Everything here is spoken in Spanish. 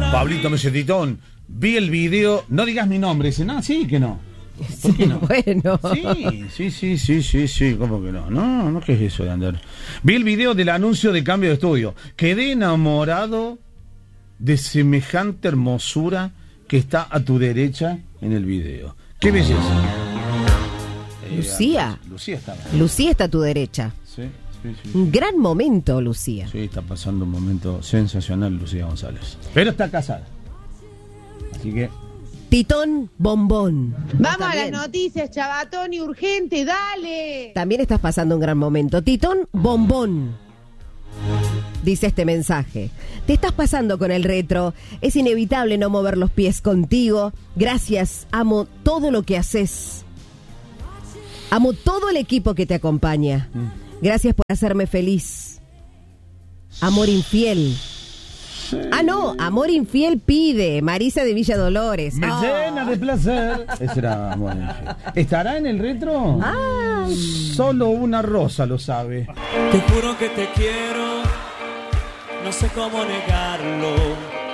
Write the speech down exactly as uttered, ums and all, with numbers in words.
Pablito me dice, Titón, vi el video, no digas mi nombre. Dice, no, sí que no. ¿Por qué no? Bueno. Sí, sí, sí, sí, sí, sí, ¿cómo que no? No, no, ¿qué es eso de andar? Vi el video del anuncio de cambio de estudio. Quedé enamorado de semejante hermosura que está a tu derecha en el video. ¡Qué belleza! Lucía. Eh, Lucía está. Lucía está a tu derecha. Sí, sí, sí. Un gran momento, Lucía. Sí, está pasando un momento sensacional, Lucía González. Pero está casada. Así que... Titón Bombón. Vamos a las noticias, Chabatoni, urgente, dale. También estás pasando un gran momento. Titón Bombón. Dice este mensaje. Te estás pasando con el retro. Es inevitable no mover los pies contigo. Gracias, amo todo lo que haces. Amo todo el equipo que te acompaña. Gracias por hacerme feliz. Amor infiel. Sí. Ah, no, amor infiel pide Marisa de Villa Dolores. Me oh. llena de placer. Ese era amor infiel. ¿Estará en el retro? Ah. Solo una rosa lo sabe. Te juro que te quiero, no sé cómo negarlo.